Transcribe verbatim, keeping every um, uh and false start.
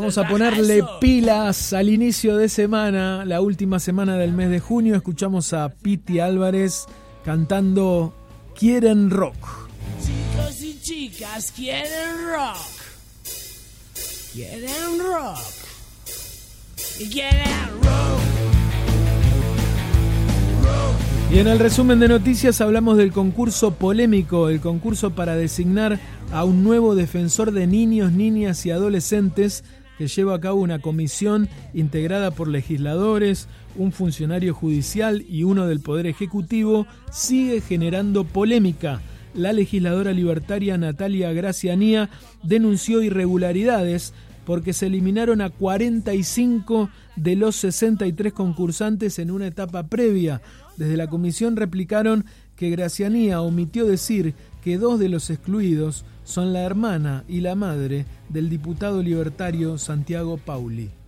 Vamos a ponerle pilas al inicio de semana, la última semana del mes de junio. Escuchamos a Piti Álvarez cantando Quieren Rock. Chicos y chicas quieren rock. Quieren rock. Y quieren rock. Y en el resumen de noticias hablamos del concurso polémico, el concurso para designar a un nuevo defensor de niños, niñas y adolescentes que lleva a cabo una comisión integrada por legisladores, un funcionario judicial y uno del Poder Ejecutivo, sigue generando polémica. La legisladora libertaria Natalia Gracianía denunció irregularidades porque se eliminaron a cuarenta y cinco de los sesenta y tres concursantes en una etapa previa. Desde la comisión replicaron que Gracianía omitió decir que dos de los excluidos son la hermana y la madre del diputado libertario Santiago Pauli.